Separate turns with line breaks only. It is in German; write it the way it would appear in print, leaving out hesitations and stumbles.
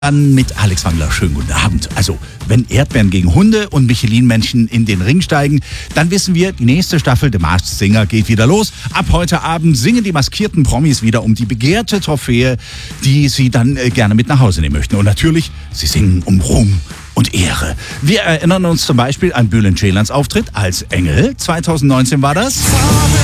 Dann mit Alex Wangler. Schönen guten Abend. Also, wenn Erdbeeren gegen Hunde und Michelin-Männchen in den Ring steigen, dann wissen wir, die nächste Staffel The Masked Singer geht wieder los. Ab heute Abend singen die maskierten Promis wieder um die begehrte Trophäe, die sie dann gerne mit nach Hause nehmen möchten. Und natürlich, sie singen um Ruhm und Ehre. Wir erinnern uns zum Beispiel an Bülent Ceylans Auftritt als Engel. 2019 war das.